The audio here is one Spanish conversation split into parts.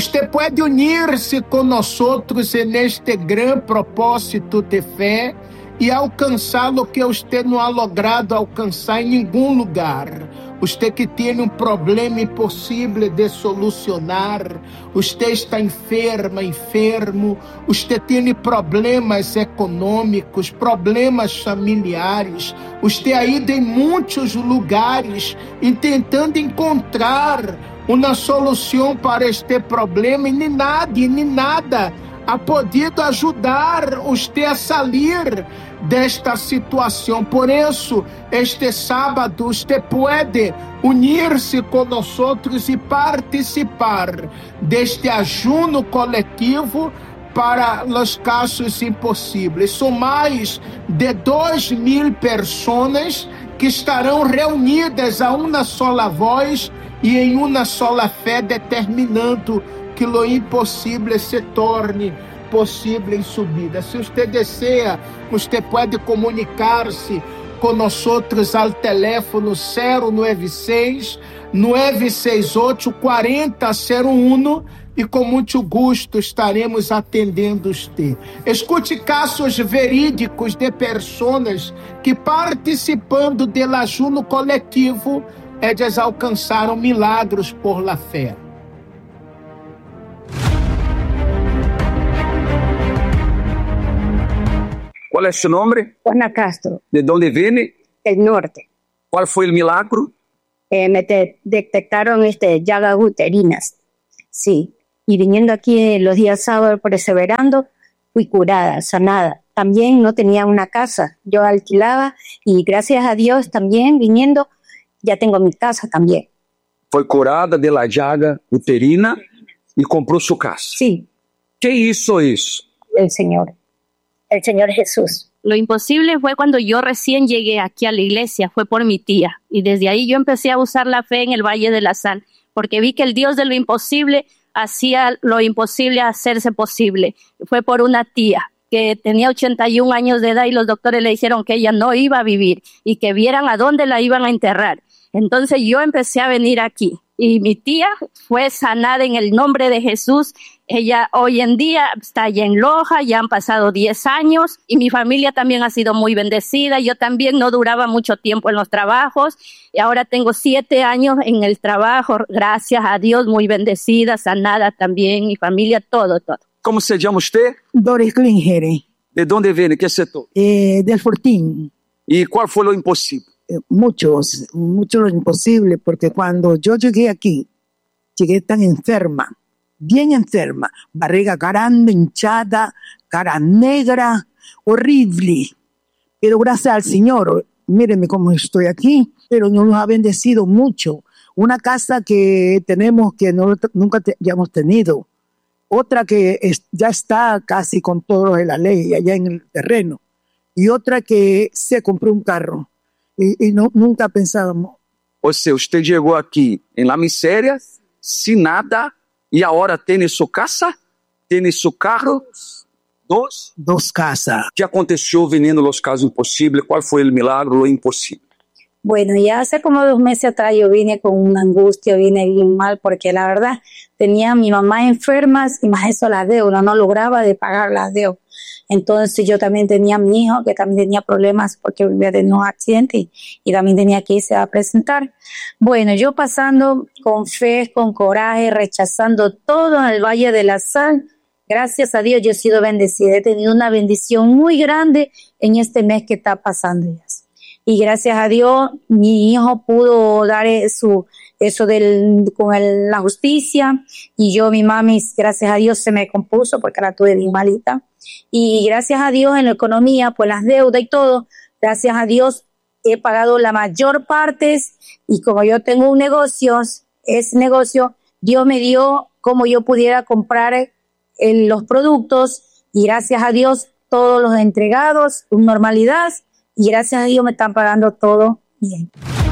Usted puede unir-se com nós neste grande propósito de fé e alcançar o que você não ha logrado alcançar em nenhum lugar. Você que tem problema impossível de solucionar, você está enfermo, você tem problemas econômicos, problemas familiares, você ha ido em muitos lugares tentando encontrar uma solução para este problema e nem nada ha podido ajudar você a sair desta situação. Por isso, este sábado, você pode unir-se conosco e participar deste ajuno coletivo para os casos impossíveis. São mais de 2.000 pessoas que estarão reunidas a uma sola voz e em uma sola fé, determinando que o impossível se torne possível em sua vida. Se você deseja, você pode comunicar-se conosco ao teléfono 096 968 4001 e com muito gosto estaremos atendendo você. Escute casos verídicos de pessoas que participando do ajuno coletivo, eles alcançaram milagros por la fé. ¿Cuál es su nombre? Juana Castro. ¿De dónde viene? Del norte. ¿Cuál fue el milagro? Me detectaron llagas uterinas. Sí. Y viniendo aquí los días sábados perseverando, fui curada, sanada. También no tenía una casa. Yo alquilaba y gracias a Dios también viniendo ya tengo mi casa también. Fue curada de la llaga uterina y compró su casa. Sí. ¿Qué hizo eso? El Señor Jesús. Lo imposible fue cuando yo recién llegué aquí a la iglesia, fue por mi tía. Y desde ahí yo empecé a usar la fe en el Valle de la Sal, porque vi que el Dios de lo imposible hacía lo imposible hacerse posible. Fue por una tía que tenía 81 años de edad y los doctores le dijeron que ella no iba a vivir y que vieran a dónde la iban a enterrar. Entonces yo empecé a venir aquí y mi tía fue sanada en el nombre de Jesús. Ella hoy en día está allá en Loja, ya han pasado 10 años y mi familia también ha sido muy bendecida. Yo también no duraba mucho tiempo en los trabajos y ahora tengo 7 años en el trabajo, gracias a Dios, muy bendecida, sanada también, mi familia, todo. ¿Cómo se llama usted? Doris Klingere. ¿De dónde viene? ¿Qué sector? Del Fortín. ¿Y cuál fue lo imposible? Mucho lo imposible, porque cuando yo llegué aquí, llegué tan enferma, bien enferma, barriga grande, hinchada, cara negra, horrible. Pero gracias al Señor, mírenme cómo estoy aquí, pero nos ha bendecido mucho. Una casa que tenemos que nunca hayamos tenido, otra que ya está casi con todo de la ley allá en el terreno, y otra que se compró un carro. Y nunca pensábamos. O sea, usted llegó aquí en la miseria, sin nada, y ahora tiene su casa, tiene su carro, dos casas. ¿Qué aconteció viniendo los casos imposibles? ¿Cuál fue el milagro, lo imposible? Bueno, ya hace como 2 meses atrás yo vine con una angustia, vine bien mal, porque la verdad tenía a mi mamá enferma y más eso las deudas, no lograba de pagar las deudas. Entonces yo también tenía a mi hijo que también tenía problemas porque había tenido un accidente y también tenía que irse a presentar. Bueno, yo pasando con fe, con coraje, rechazando todo en el Valle de la Sal. Gracias a Dios yo he sido bendecida, he tenido una bendición muy grande en este mes que está pasando ya. Y gracias a Dios mi hijo pudo dar la justicia y yo, mi mami, gracias a Dios se me compuso porque la tuve bien malita. Y gracias a Dios en la economía, pues las deudas y todo, gracias a Dios he pagado la mayor parte y como yo tengo un negocio, ese negocio, Dios me dio como yo pudiera comprar los productos y gracias a Dios todos los entregados con normalidad y gracias a Dios me están pagando todo bien.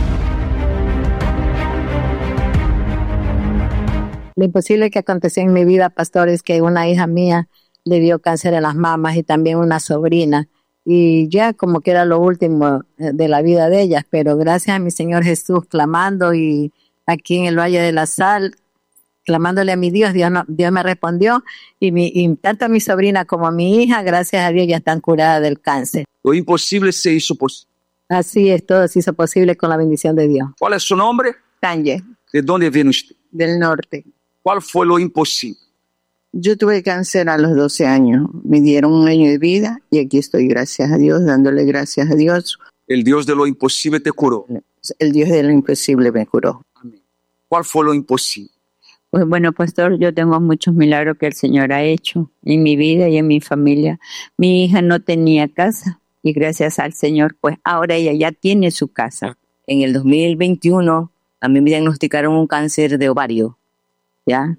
Lo imposible que aconteció en mi vida, pastor, es que una hija mía le dio cáncer en las mamas y también una sobrina. Y ya como que era lo último de la vida de ellas, pero gracias a mi Señor Jesús clamando y aquí en el Valle de la Sal, clamándole a mi Dios, Dios me respondió y tanto a mi sobrina como a mi hija, gracias a Dios, ya están curadas del cáncer. Lo imposible se hizo posible. Así es, todo se hizo posible con la bendición de Dios. ¿Cuál es su nombre? Tanje, ¿De dónde viene usted? del norte. ¿Cuál fue lo imposible? Yo tuve cáncer a los 12 años. Me dieron 1 año de vida y aquí estoy, gracias a Dios, dándole gracias a Dios. El Dios de lo imposible te curó. El Dios de lo imposible me curó. Amén. ¿Cuál fue lo imposible? Pues bueno, pastor, yo tengo muchos milagros que el Señor ha hecho en mi vida y en mi familia. Mi hija no tenía casa y gracias al Señor, pues ahora ella ya tiene su casa. En el 2021 a mí me diagnosticaron un cáncer de ovario, ¿ya?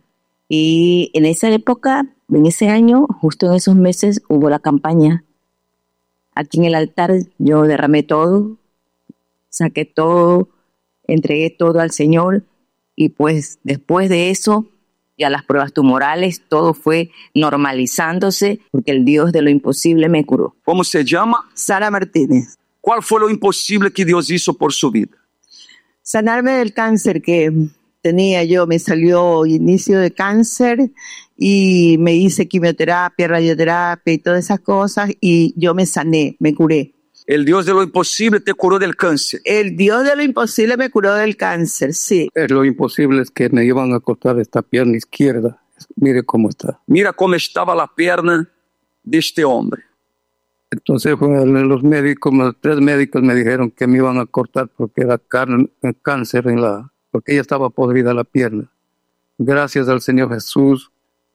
Y en esa época, en ese año, justo en esos meses, hubo la campaña. Aquí en el altar yo derramé todo, saqué todo, entregué todo al Señor y pues después de eso, ya las pruebas tumorales, todo fue normalizándose porque el Dios de lo imposible me curó. ¿Cómo se llama? Sara Martínez. ¿Cuál fue lo imposible que Dios hizo por su vida? Sanarme del cáncer que tenía yo, me salió inicio de cáncer y me hice quimioterapia, radioterapia y todas esas cosas y yo me sané, me curé. El Dios de lo imposible te curó del cáncer. El Dios de lo imposible me curó del cáncer, sí. Lo imposible es que me iban a cortar esta pierna izquierda. Mire cómo está. Mira cómo estaba la pierna de este hombre. Entonces los médicos, los 3 médicos me dijeron que me iban a cortar porque era cáncer porque ella estaba podrida la pierna. Gracias al Señor Jesús,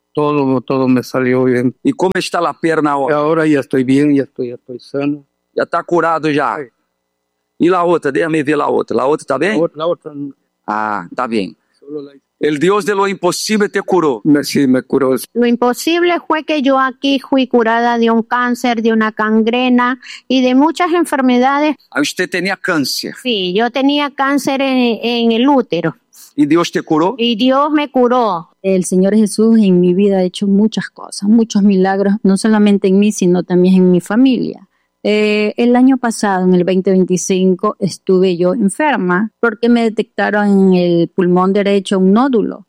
todo me salió bien. ¿Y cómo está la pierna ahora? Ahora ya estoy bien, ya estoy sano. Ya está curado ya. ¿Y la otra? Déjame ver la otra. ¿La otra está bien? La otra. Ah, está bien. El Dios de lo imposible te curó. Sí, me curó. Lo imposible fue que yo aquí fui curada de un cáncer, de una gangrena y de muchas enfermedades. Usted tenía cáncer. Sí, yo tenía cáncer en el útero. ¿Y Dios te curó? Y Dios me curó. El Señor Jesús en mi vida ha hecho muchas cosas, muchos milagros, no solamente en mí, sino también en mi familia. El año pasado, en el 2025, estuve yo enferma porque me detectaron en el pulmón derecho un nódulo.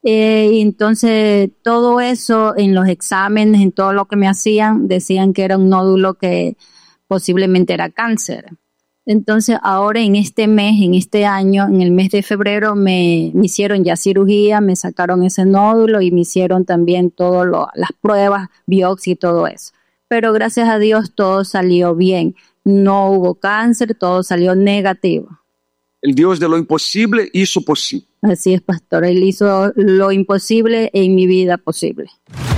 Y entonces todo eso en los exámenes, en todo lo que me hacían, decían que era un nódulo que posiblemente era cáncer. Entonces ahora en este mes, en este año, en el mes de febrero, me hicieron ya cirugía, me sacaron ese nódulo y me hicieron también todas las pruebas, biopsia y todo eso. Pero gracias a Dios todo salió bien. No hubo cáncer, todo salió negativo. El Dios de lo imposible hizo posible. Así es, pastor. Él hizo lo imposible en mi vida posible.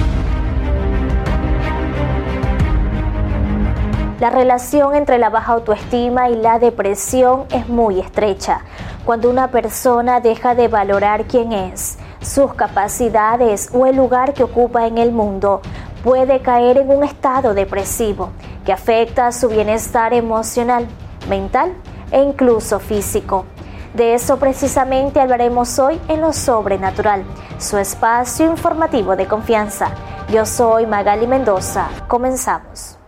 La relación entre la baja autoestima y la depresión es muy estrecha. Cuando una persona deja de valorar quién es, sus capacidades o el lugar que ocupa en el mundo, puede caer en un estado depresivo que afecta su bienestar emocional, mental e incluso físico. De eso precisamente hablaremos hoy en Lo Sobrenatural, su espacio informativo de confianza. Yo soy Magali Mendoza. Comenzamos.